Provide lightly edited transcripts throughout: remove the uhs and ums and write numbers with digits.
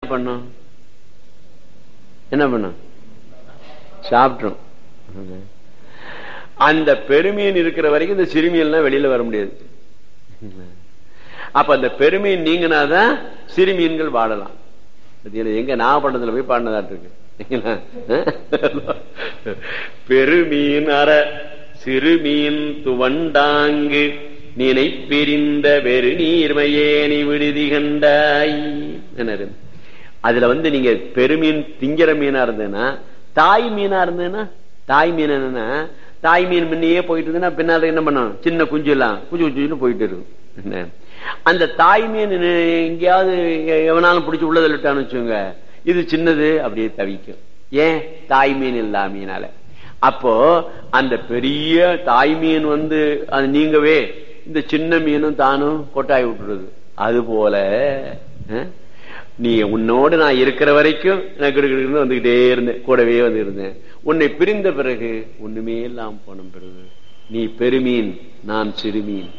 பண்ணும்? என்ன பண்ணும்? சாப்பிட்ரும். அந்த பெருமீன் இருக்கிற வரைக்கும் இந்த சிறுமியெல்லாம் வெளியில வர முடியாது. அப்ப அந்த பெருமீன் நீங்கினாதான் சிறுமீன்கள் வாழலாம். எங்க நாகப்பட்டினத்துல போய் பாடினதாட்டு இருக்கு. பெருமீன் அற சிறுமீன் துவண்டாங்கு நினை பிரிந்த வெறு நீர்மையேனி விடுதி கண்டாய். அதுல நீங்க பெருமீன் திங்கிற மீனா இருந்ததுன்னா, தாய் மீனா இருந்ததுன்னா, தாய் மீன் என்னன்னா, தாய் மீன் முன்னையே போயிட்டு இருந்ததுன்னா பின்னால என்ன பண்ணும்? சின்ன குஞ்சு எல்லாம் குஞ்சு குஞ்சுன்னு போயிட்டு இருக்கும். அந்த தாய் மீன் எங்கேயாவது எவனாலும் பிடிச்சி உள்ளதில் விட்டான்னு வச்சுங்க, இது சின்னது அப்படியே தவிக்கும். ஏன்? தாய் மீன் இல்லா மீனால. அப்போ அந்த பெரிய தாய் மீன் அது நீங்கவே இந்த சின்ன மீனும் தானும் கொட்டாய் விட்டுறது. அது போல நீ உன்னோடு நான் இருக்கிற வரைக்கும் எனக்கு வந்துகிட்டே இருந்தேன், கூடவே வந்து இருந்தேன். உன்னை பிரிந்த பிறகு ஒண்ணுமே இல்லாம போன பிறகு நீ பெருமீன், நான் சிறுமீன்.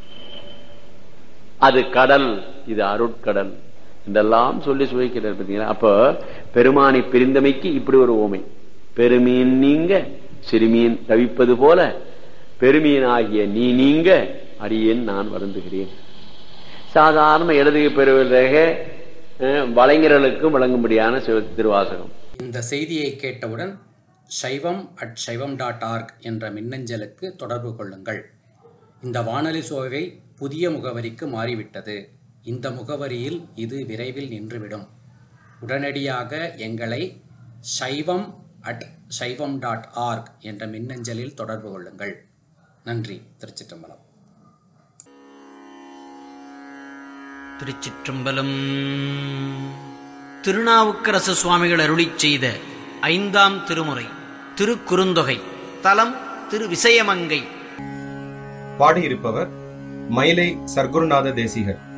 அது கடல், இது அருட்கடல் இதெல்லாம் சொல்லி சுவைக்கிறார். பார்த்தீங்களா? அப்ப பெருமானை பிரிந்தமைக்கு இப்படி ஒரு ஓமை. பெருமீன் நீங்க சிறுமீன் தவிப்பது போல பெருமீன் ஆகிய நீ நீங்க அடியேன் நான் வருந்துகிறேன். சாதாரண இடதுகை பெறுவதாக வலைஞர்களுக்கும் வழங்கும்படியான திருவாசகம். இந்த செய்தியை கேட்டவுடன் shaivam@shaivam.org என்ற மின்னஞ்சலுக்கு தொடர்பு கொள்ளுங்கள். இந்த வானொலி சோவை புதிய முகவரிக்கு மாறிவிட்டது. இந்த முகவரியில் இது விரைவில் நின்றுவிடும். உடனடியாக எங்களை shaivam@shaivam.org என்ற மின்னஞ்சலில் தொடர்பு கொள்ளுங்கள். நன்றி. திருச்சிற்றம்பலம். திருச்சிற்றம்பலம். திருநாவுக்கரசு சுவாமிகள் அருளிச் செய்த 5ஆம் திருமுறை திருக்குறுந்தொகை. தலம் திருவிசயமங்கை. பாடியிருப்பவர் மயிலை சர்க்குருநாத தேசிகர்.